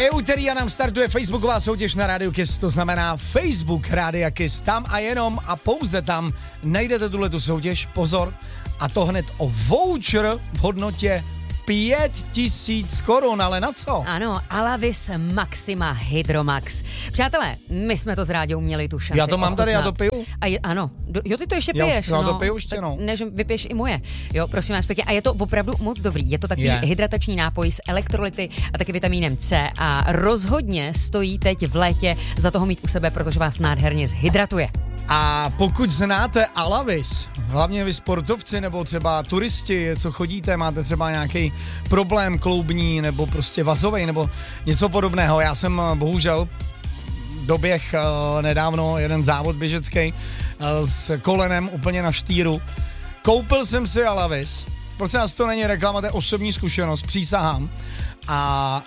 je úterý a nám startuje facebooková soutěž na Radio Kiss, to znamená Facebook Radio Kiss. Tam a jenom a pouze tam najdete tuhletu soutěž, pozor, a to hned o voucher v hodnotě 5000 korun, ale na co? Ano, Alavis Maxima Hydromax. Přátelé, my jsme to s Ráďou měli tu šanci. Já to mám tady, já to piju. Ano, jo, ty to ještě piješ. Já to piju ještě, no. Než vypiješ i moje. Jo, prosím vás pěkně. A je to opravdu moc dobrý. Je to takový hydratační nápoj s elektrolyty a taky vitamínem C a rozhodně stojí teď v létě za toho mít u sebe, protože vás nádherně zhydratuje. A pokud znáte Alavis, hlavně vy sportovci nebo třeba turisti, co chodíte, máte třeba nějaký problém kloubní nebo prostě vazovej nebo něco podobného. Já jsem bohužel doběh nedávno jeden závod běžecký s kolenem úplně na štýru. Koupil jsem si Alavis, prosím vás, to není reklama, to je osobní zkušenost, přísahám. A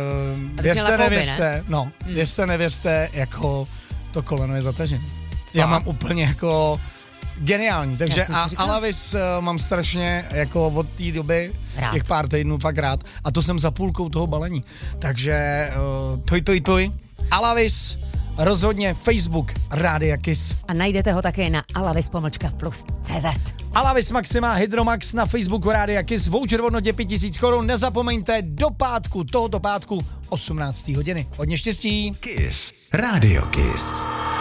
věřte, nevěřte, jako to koleno je zatažené. Já mám úplně jako geniální, takže a Alavis mám strašně jako od té doby, těch pár týdnů fakt rád a to jsem za půlkou toho balení, takže poj. Alavis, rozhodně Facebook Rádia Kiss. A najdete ho také na alavis+cz. Alavis Maxima Hydromax na Facebooku Rádia Kiss, voucher v hodnotě 5000 korun, nezapomeňte do tohoto pátku 18. hodiny. Hodně štěstí. Kiss. Radio Kiss.